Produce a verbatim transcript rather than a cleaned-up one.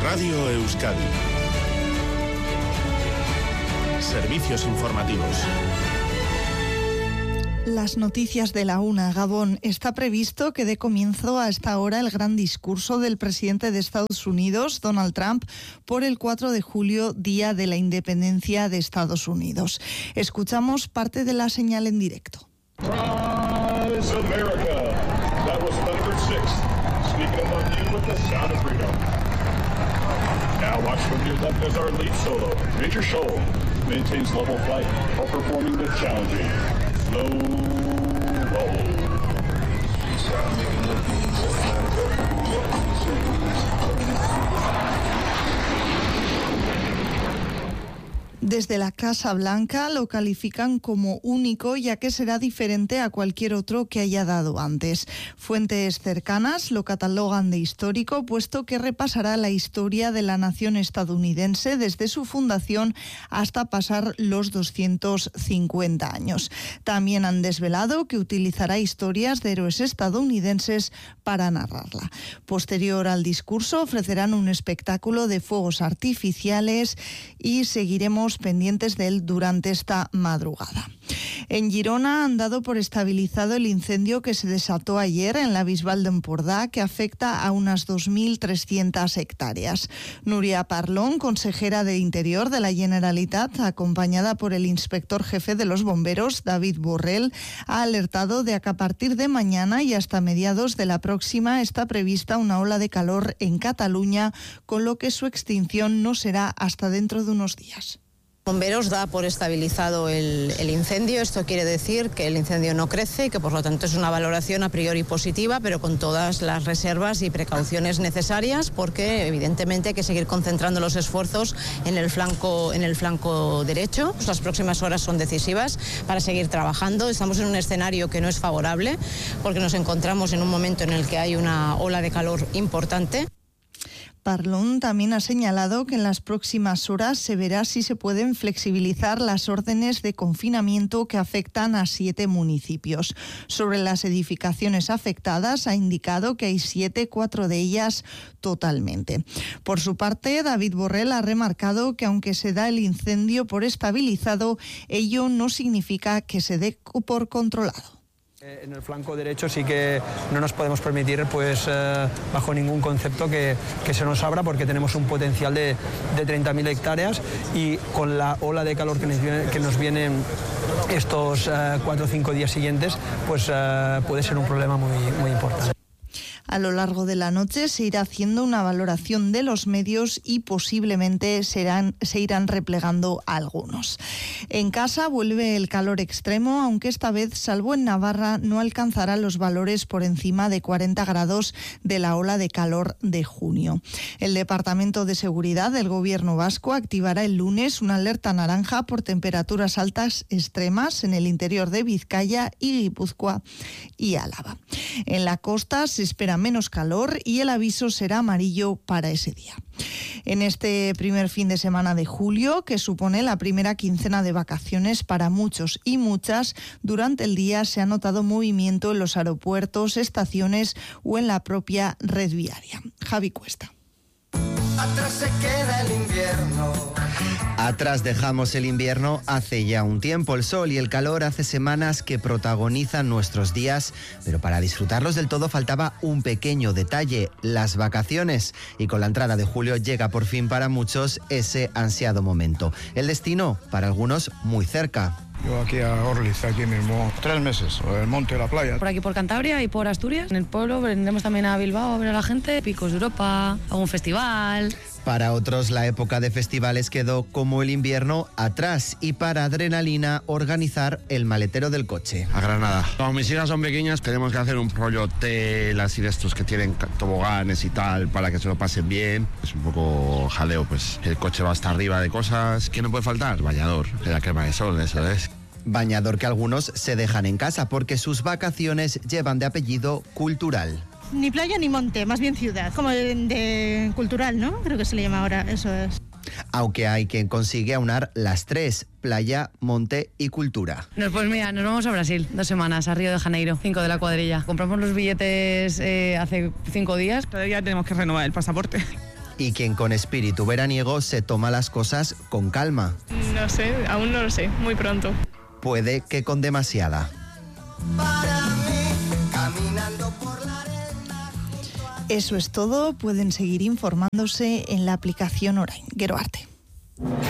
Radio Euskadi. Servicios informativos. Las noticias de la una. Gabón. Está previsto que dé comienzo a esta hora el gran discurso del presidente de Estados Unidos, Donald Trump, por el cuatro de julio, Día de la Independencia de Estados Unidos. Escuchamos parte de la señal en directo. Rise America. That was Thunderbird six, speaking among you with the sound of freedom. Now watch from your left as our lead solo, Major Shoal, maintains level flight while performing the challenging slow roll. Desde la Casa Blanca lo califican como único, ya que será diferente a cualquier otro que haya dado antes. Fuentes cercanas lo catalogan de histórico, puesto que repasará la historia de la nación estadounidense desde su fundación hasta pasar los doscientos cincuenta años. También han desvelado que utilizará historias de héroes estadounidenses para narrarla. Posterior al discurso ofrecerán un espectáculo de fuegos artificiales y seguiremos pendientes de él durante esta madrugada. En Girona han dado por estabilizado el incendio que se desató ayer en la Bisbal de Empordà, que afecta a unas dos mil trescientas hectáreas. Núria Parlon, consejera de Interior de la Generalitat, acompañada por el inspector jefe de los bomberos, David Borrell, ha alertado de que a partir de mañana y hasta mediados de la próxima está prevista una ola de calor en Cataluña, con lo que su extinción no será hasta dentro de unos días. Bomberos da por estabilizado el, el incendio. Esto quiere decir que el incendio no crece y que por lo tanto es una valoración a priori positiva, pero con todas las reservas y precauciones necesarias, porque evidentemente hay que seguir concentrando los esfuerzos en el flanco, en el flanco derecho. Las próximas horas son decisivas para seguir trabajando. Estamos en un escenario que no es favorable porque nos encontramos en un momento en el que hay una ola de calor importante. Parlon también ha señalado que en las próximas horas se verá si se pueden flexibilizar las órdenes de confinamiento que afectan a siete municipios. Sobre las edificaciones afectadas ha indicado que hay siete, cuatro de ellas totalmente. Por su parte, David Borrell ha remarcado que aunque se da el incendio por estabilizado, ello no significa que se dé por controlado. En el flanco derecho sí que no nos podemos permitir, pues eh, bajo ningún concepto, que, que se nos abra, porque tenemos un potencial de, de treinta mil hectáreas y con la ola de calor que nos viene, que nos viene estos eh, cuatro o cinco días siguientes, pues eh, puede ser un problema muy, muy importante. A lo largo de la noche se irá haciendo una valoración de los medios y posiblemente serán, se irán replegando algunos. En casa vuelve el calor extremo, aunque esta vez, salvo en Navarra, no alcanzará los valores por encima de cuarenta grados de la ola de calor de junio. El Departamento de Seguridad del Gobierno vasco activará el lunes una alerta naranja por temperaturas altas extremas en el interior de Vizcaya y Guipúzcoa y Álava. En la costa se espera menos calor y el aviso será amarillo para ese día. En este primer fin de semana de julio, que supone la primera quincena de vacaciones para muchos y muchas, durante el día se ha notado movimiento en los aeropuertos, estaciones o en la propia red viaria. Javi Cuesta. Atrás se queda el invierno. Atrás dejamos el invierno hace ya un tiempo. El sol y el calor hace semanas que protagonizan nuestros días, pero para disfrutarlos del todo faltaba un pequeño detalle: las vacaciones. Y con la entrada de julio llega por fin para muchos ese ansiado momento. El destino, para algunos, muy cerca. Yo aquí a Orliz, aquí mismo, tres meses, el monte, la playa. Por aquí por Cantabria y por Asturias. En el pueblo vendremos también a Bilbao a ver a la gente, Picos de Europa, algún festival. Para otros, la época de festivales quedó como el invierno atrás, y para Adrenalina, organizar el maletero del coche. A Granada. Como mis hijas son pequeñas, tenemos que hacer un rollo hotel, así de estos que tienen toboganes y tal, para que se lo pasen bien. Es un poco jaleo, pues el coche va hasta arriba de cosas. ¿Qué no puede faltar? Bañador, la crema de sol, eso es. Bañador que algunos se dejan en casa porque sus vacaciones llevan de apellido Cultural. Ni playa ni monte, más bien ciudad, como de, de cultural, ¿no? Creo que se le llama ahora, eso es. Aunque hay quien consigue aunar las tres: playa, monte y cultura. No, pues mira, nos vamos a Brasil, dos semanas, a Río de Janeiro, cinco de la cuadrilla. Compramos los billetes eh, hace cinco días. Todavía tenemos que renovar el pasaporte. y quien con espíritu veraniego se toma las cosas con calma. No sé, aún no lo sé, muy pronto. Puede que con demasiada. Eso es todo. Pueden seguir informándose en la aplicación Orain. Gero arte.